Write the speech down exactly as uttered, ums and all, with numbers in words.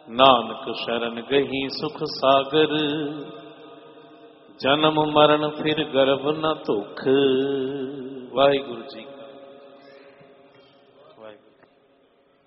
नानक शरण गही सुख सागर, जन्म मरण फिर गर्भ न दुख। वाहिगुरु जी।